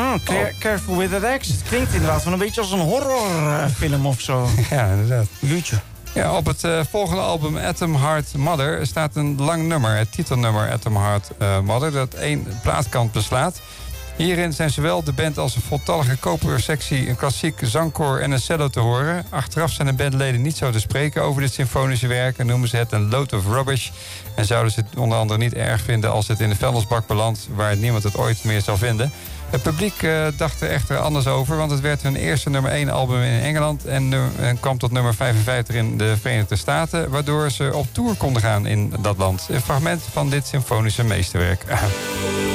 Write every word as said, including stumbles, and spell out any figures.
Mm, care- careful with that X. Het klinkt inderdaad wel een beetje als een horrorfilm of zo. Ja, inderdaad. Jeetje. Ja, op het uh, volgende album Atom Heart Mother staat een lang nummer. Het titelnummer Atom Heart uh, Mother, dat één plaatkant beslaat. Hierin zijn zowel de band als een voltallige kopersectie, een klassiek zangkoor en een cello te horen. Achteraf zijn de bandleden niet zo te spreken over dit symfonische werk en noemen ze het een load of rubbish. En zouden ze het onder andere niet erg vinden als het in de vuilnisbak belandt, waar niemand het ooit meer zal vinden. Het publiek uh, dacht er echter anders over, want het werd hun eerste nummer één album in Engeland en, uh, en kwam tot nummer vijfenvijftig in de Verenigde Staten, waardoor ze op tour konden gaan in dat land. Een fragment van dit symfonische meesterwerk.